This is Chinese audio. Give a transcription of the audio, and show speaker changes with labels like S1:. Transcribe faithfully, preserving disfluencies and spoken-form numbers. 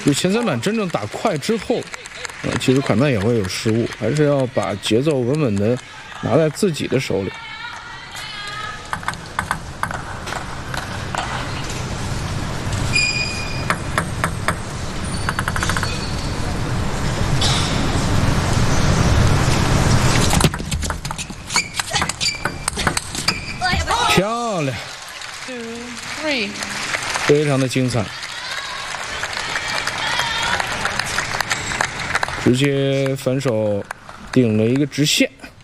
S1: 就前三板真正打快之后，呃，其实款奈也会有失误，还是要把节奏稳稳的拿在自己的手里。漂亮，非常的精彩，直接反手顶了一个直线。